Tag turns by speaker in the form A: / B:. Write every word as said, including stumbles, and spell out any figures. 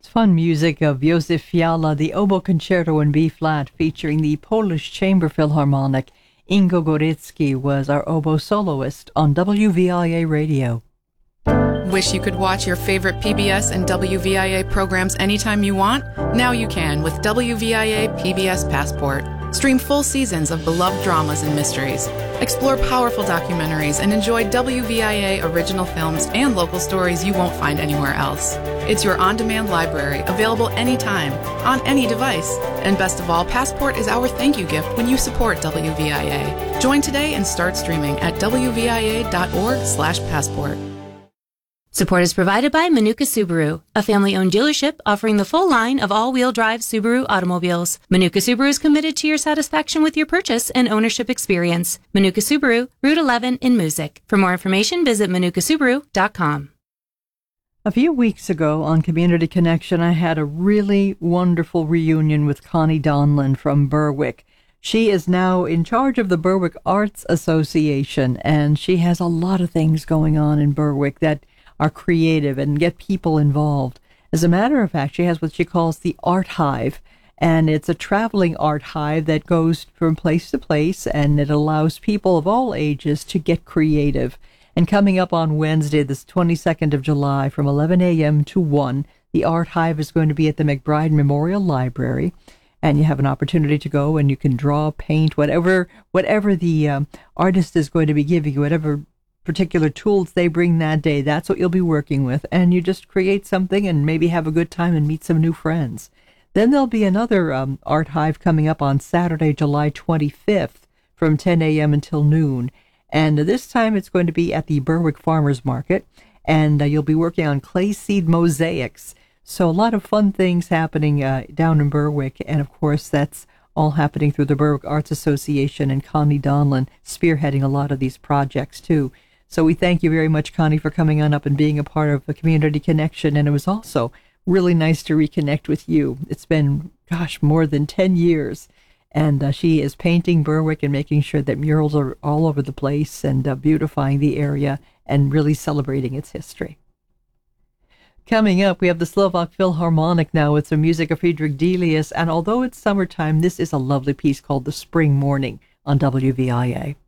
A: Fun music of Józef Fiala, the oboe concerto in B-flat featuring the Polish Chamber Philharmonic. Ingo Gorecki was our oboe soloist on W V I A Radio.
B: Wish you could watch your favorite P B S and W V I A programs anytime you want? Now you can with W V I A P B S Passport. Stream full seasons of beloved dramas and mysteries. Explore powerful documentaries and enjoy W V I A original films and local stories you won't find anywhere else. It's your on-demand library, available anytime, on any device. And best of all, Passport is our thank you gift when you support W V I A. Join today and start streaming at W V I A dot org slash passport.
C: Support is provided by Manuka Subaru, a family-owned dealership offering the full line of all-wheel drive Subaru automobiles. Manuka Subaru is committed to your satisfaction with your purchase and ownership experience. Manuka Subaru, Route eleven in Moosic. For more information, visit manuka subaru dot com.
A: A few weeks ago on Community Connection, I had a really wonderful reunion with Connie Donlan from Berwick. She is now in charge of the Berwick Arts Association, and she has a lot of things going on in Berwick that are creative and get people involved. As a matter of fact, she has what she calls the Art Hive, and it's a traveling art hive that goes from place to place, and it allows people of all ages to get creative. And coming up on Wednesday, the twenty-second of July, from eleven a.m. to one, the Art Hive is going to be at the McBride Memorial Library, and you have an opportunity to go and you can draw, paint, whatever whatever the um, artist is going to be giving you, whatever particular tools they bring that day, that's what you'll be working with, and you just create something and maybe have a good time and meet some new friends. Then there'll be another um, Art Hive coming up on Saturday, July twenty-fifth, from ten a.m. until noon, and this time it's going to be at the Berwick Farmers Market, and uh, you'll be working on clay seed mosaics. So a lot of fun things happening uh, down in Berwick, and of course that's all happening through the Berwick Arts Association, and Connie Donlan spearheading a lot of these projects too. So we thank you very much, Connie, for coming on up and being a part of the Community Connection. And it was also really nice to reconnect with you. It's been, gosh, more than ten years. And uh, she is painting Berwick and making sure that murals are all over the place and uh, beautifying the area and really celebrating its history. Coming up, we have the Slovak Philharmonic now with some music of Friedrich Delius. And although it's summertime, this is a lovely piece called The Spring Morning on W V I A.